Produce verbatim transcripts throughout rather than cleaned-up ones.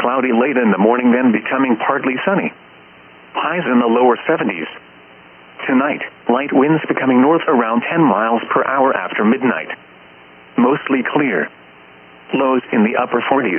cloudy late in the morning, then becoming partly sunny. Highs in the lower seventies. Tonight, light winds becoming north around ten miles per hour after midnight. Mostly clear. Lows in the upper forties.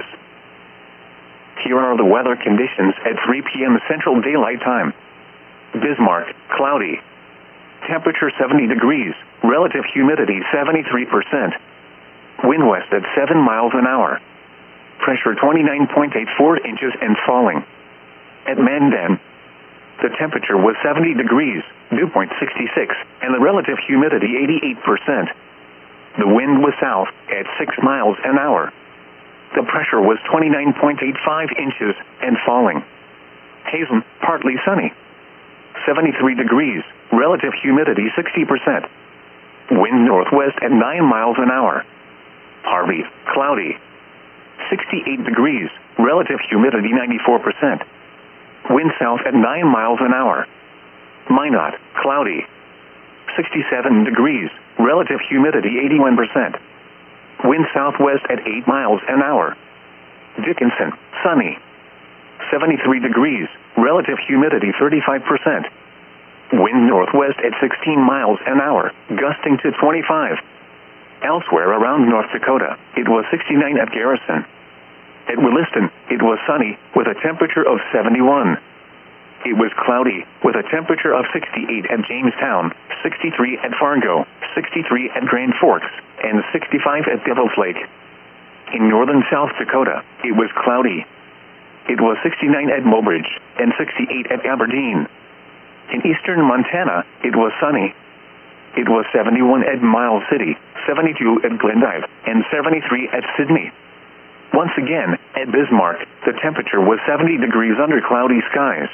Here are the weather conditions at three p.m. Central Daylight Time. Bismarck, cloudy. Temperature seventy degrees, relative humidity seventy-three percent. Wind west at seven miles an hour. Pressure twenty-nine point eight four inches and falling. At Mandan, the temperature was seventy degrees, dew point sixty-six, and the relative humidity eighty-eight percent. The wind was south at six miles an hour. The pressure was twenty-nine point eight five inches and falling. Hazen, partly sunny. seventy-three degrees, relative humidity sixty percent. Wind northwest at nine miles an hour. Harvey, cloudy. sixty-eight degrees, relative humidity ninety-four percent. Wind south at nine miles an hour. Minot, cloudy. sixty-seven degrees, relative humidity eighty-one percent. Wind southwest at eight miles an hour. Dickinson, sunny. seventy-three degrees, relative humidity thirty-five percent. Wind northwest at sixteen miles an hour, gusting to twenty-five. Elsewhere around North Dakota, it was sixty-nine at Garrison. At Williston, it was sunny, with a temperature of seventy-one. It was cloudy, with a temperature of sixty-eight at Jamestown, sixty-three at Fargo, sixty-three at Grand Forks, and sixty-five at Devil's Lake. In northern South Dakota, it was cloudy. It was sixty-nine at Mobridge, and sixty-eight at Aberdeen. In eastern Montana, it was sunny. It was seventy-one at Miles City, seventy-two at Glendive, and seventy-three at Sydney. Once again, at Bismarck, the temperature was seventy degrees under cloudy skies.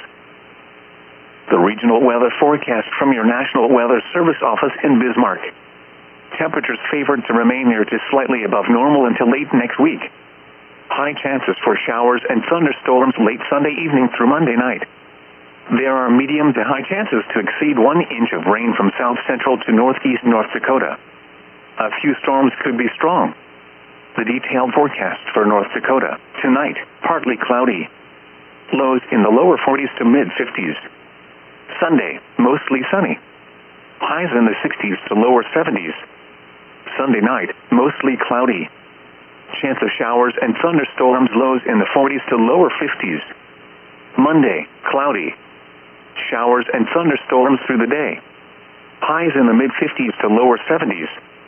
The regional weather forecast from your National Weather Service office in Bismarck. Temperatures favored to remain near to slightly above normal until late next week. High chances for showers and thunderstorms late Sunday evening through Monday night. There are medium to high chances to exceed one inch of rain from south central to northeast North Dakota. A few storms could be strong. The detailed forecast for North Dakota. Tonight, partly cloudy. Lows in the lower forties to mid-fifties. Sunday, mostly sunny. Highs in the sixties to lower seventies. Sunday night, mostly cloudy. Chance of showers and thunderstorms, lows in the forties to lower fifties. Monday, cloudy. Showers and thunderstorms through the day. Highs in the mid-fifties to lower seventies.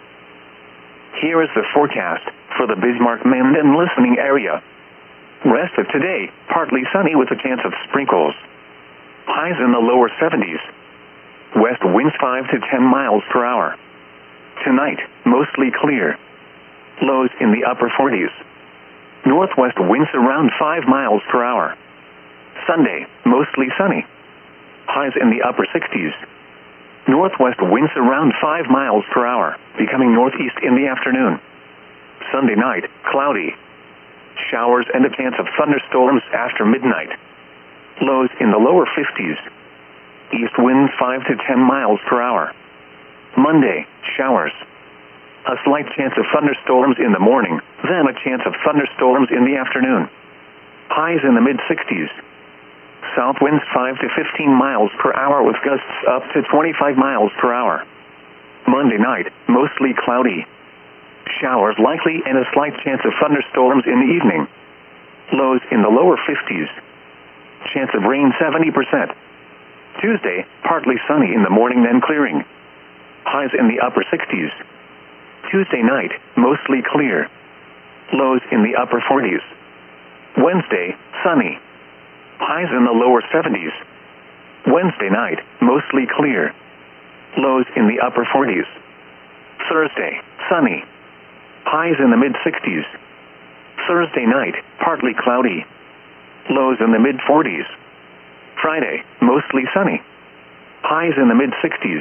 Here is the forecast for the Bismarck-Mandan listening area. Rest of today, partly sunny with a chance of sprinkles. Highs in the lower seventies. West winds five to ten miles per hour. Tonight, mostly clear. Lows in the upper forties. Northwest winds around five miles per hour. Sunday, mostly sunny. Highs in the upper sixties. Northwest winds around five miles per hour, becoming northeast in the afternoon. Sunday night, cloudy. Showers and a chance of thunderstorms after midnight. Lows in the lower fifties. East winds five to ten miles per hour. Monday, showers. A slight chance of thunderstorms in the morning, then a chance of thunderstorms in the afternoon. Highs in the mid-sixties. South winds five to fifteen miles per hour with gusts up to twenty-five miles per hour. Monday night, mostly cloudy. Showers likely and a slight chance of thunderstorms in the evening. Lows in the lower fifties. Chance of rain seventy percent. Tuesday, partly sunny in the morning, then clearing. Highs in the upper sixties. Tuesday night, mostly clear. Lows in the upper forties. Wednesday, sunny. Highs in the lower seventies. Wednesday night, mostly clear. Lows in the upper forties. Thursday, sunny. Highs in the mid-sixties. Thursday night, partly cloudy. Lows in the mid-forties. Friday, mostly sunny. Highs in the mid-sixties.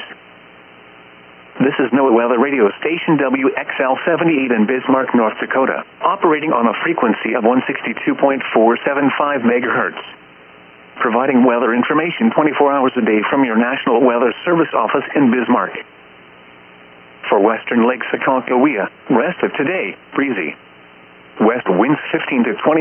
This is NOAA Weather Radio Station W X L seventy-eight in Bismarck, North Dakota, operating on a frequency of one sixty-two point four seven five megahertz. Providing weather information twenty-four hours a day from your National Weather Service office in Bismarck. For western Lake Aconcagua, rest of today, breezy. West winds fifteen to twenty